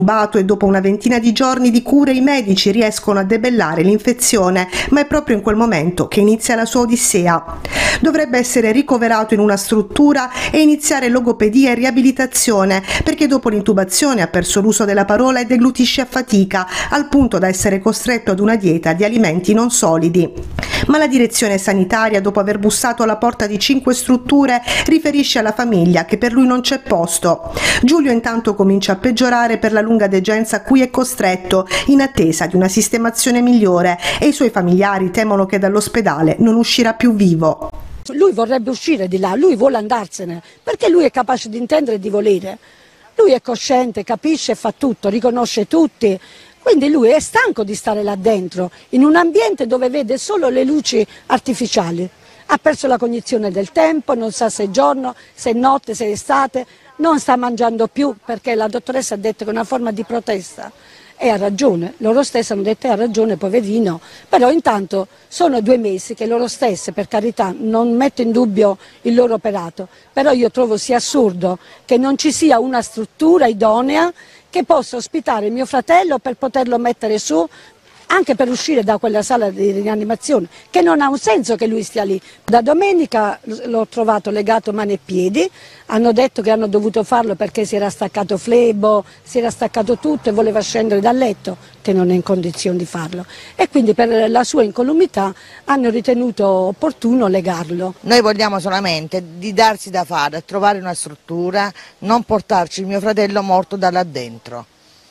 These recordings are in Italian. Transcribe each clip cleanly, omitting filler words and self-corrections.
E dopo una ventina di giorni di cure i medici riescono a debellare l'infezione, ma è proprio in quel momento che inizia la sua odissea. Dovrebbe essere ricoverato in una struttura e iniziare logopedia e riabilitazione, perché dopo l'intubazione ha perso l'uso della parola e deglutisce a fatica, al punto da essere costretto ad una dieta di alimenti non solidi. Ma la direzione sanitaria, dopo aver bussato alla porta di 5 strutture, riferisce alla famiglia che per lui non c'è posto. Giulio intanto comincia a peggiorare per la lunga degenza a cui è costretto, in attesa di una sistemazione migliore, e i suoi familiari temono che dall'ospedale non uscirà più vivo. Lui vorrebbe uscire di là, lui vuole andarsene, perché lui è capace di intendere e di volere. Lui è cosciente, capisce e fa tutto, riconosce tutti. Quindi lui è stanco di stare là dentro, in un ambiente dove vede solo le luci artificiali. Ha perso la cognizione del tempo, non sa se è giorno, se è notte, se è estate, non sta mangiando più perché la dottoressa ha detto che è una forma di protesta. E ha ragione, loro stessi hanno detto ha ragione poverino, però intanto sono 2 mesi che loro stesse, per carità, non metto in dubbio il loro operato, però io trovo sia assurdo che non ci sia una struttura idonea che possa ospitare mio fratello per poterlo mettere su, anche per uscire da quella sala di rianimazione, che non ha un senso che lui stia lì. Da domenica l'ho trovato legato mani e piedi, hanno detto che hanno dovuto farlo perché si era staccato flebo, si era staccato tutto e voleva scendere dal letto, che non è in condizione di farlo. E quindi per la sua incolumità hanno ritenuto opportuno legarlo. Noi vogliamo solamente di darsi da fare, trovare una struttura, non portarci il mio fratello morto da là dentro.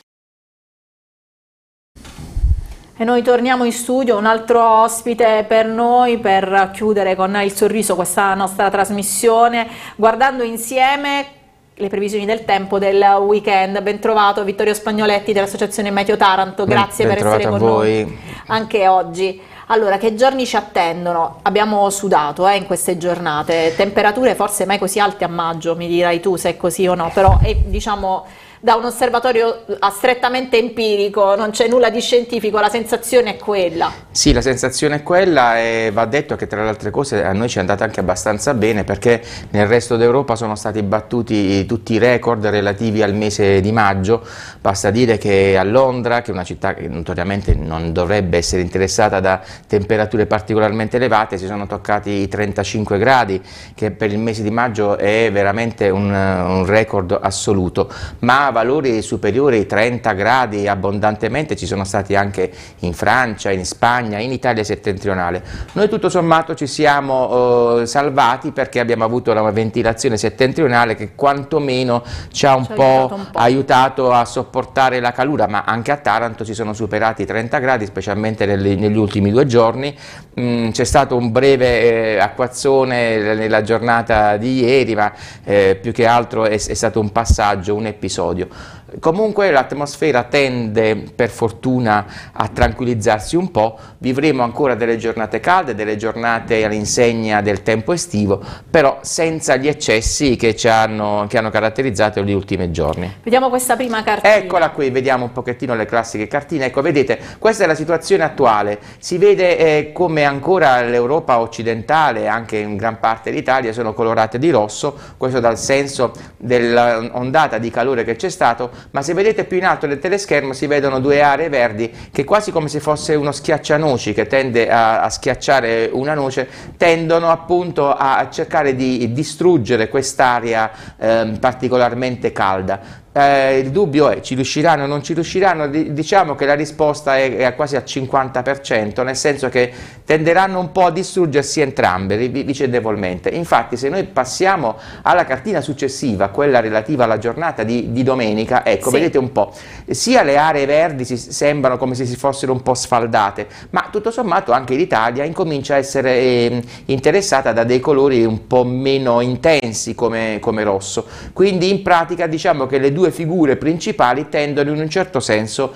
E noi torniamo in studio, un altro ospite per noi per chiudere con il sorriso questa nostra trasmissione, guardando insieme le previsioni del tempo del weekend. Ben trovato Vittorio Spagnoletti dell'Associazione Meteo Taranto, grazie per essere con noi anche oggi. Allora, che giorni ci attendono? Abbiamo sudato in queste giornate, temperature forse mai così alte a maggio, mi dirai tu se è così o no, però diciamo da un osservatorio strettamente empirico, non c'è nulla di scientifico, la sensazione è quella. Sì, la sensazione è quella e va detto che tra le altre cose a noi ci è andata anche abbastanza bene perché nel resto d'Europa sono stati battuti tutti i record relativi al mese di maggio. Basta dire che a Londra, che è una città che notoriamente non dovrebbe essere interessata da temperature particolarmente elevate, si sono toccati i 35 gradi, che per il mese di maggio è veramente un record assoluto, ma valori superiori ai 30 gradi abbondantemente ci sono stati anche in Francia, in Spagna, in Italia settentrionale. Noi tutto sommato ci siamo salvati perché abbiamo avuto una ventilazione settentrionale che quantomeno ci ha un po' aiutato a sopportare la calura, ma anche a Taranto si sono superati i 30 gradi, specialmente negli ultimi 2 giorni. C'è stato un breve acquazzone nella giornata di ieri, ma più che altro è stato un passaggio, un episodio. Comunque l'atmosfera tende per fortuna a tranquillizzarsi un po', vivremo ancora delle giornate calde, delle giornate all'insegna del tempo estivo, però senza gli eccessi che hanno caratterizzato gli ultimi giorni. Vediamo questa prima cartina. Eccola qui, vediamo un pochettino le classiche cartine. Ecco, vedete, questa è la situazione attuale, si vede come ancora l'Europa occidentale, anche in gran parte l'Italia, sono colorate di rosso, questo dal senso dell'ondata di calore che c'è stato, ma se vedete più in alto nel teleschermo si vedono 2 aree verdi che quasi come se fosse uno schiaccianoci che tende a schiacciare una noce, tendono appunto a cercare di distruggere quest'area particolarmente calda. Il dubbio è: ci riusciranno o non ci riusciranno? Diciamo che la risposta è quasi al 50%, nel senso che tenderanno un po' a distruggersi entrambe vicendevolmente. Infatti, se noi passiamo alla cartina successiva, quella relativa alla giornata di domenica, ecco, sì, vedete un po', sia le aree verdi sembrano come se si fossero un po' sfaldate, ma tutto sommato anche l'Italia incomincia a essere interessata da dei colori un po' meno intensi come rosso. Quindi in pratica diciamo che le 2 figure principali tendono in un certo senso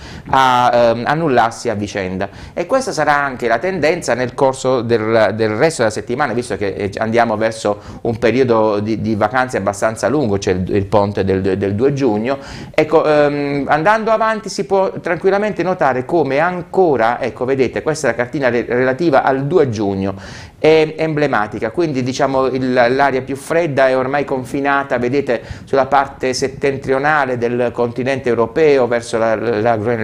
a annullarsi a vicenda, e questa sarà anche la tendenza nel corso del resto della settimana, visto che andiamo verso un periodo di vacanze abbastanza lungo, c'è il ponte del 2 giugno. Ecco, andando avanti si può tranquillamente notare come ancora, ecco, vedete, questa è la cartina relativa al 2 giugno, è emblematica, quindi diciamo l'area più fredda è ormai confinata, vedete, sulla parte settentrionale meridionale del continente europeo verso la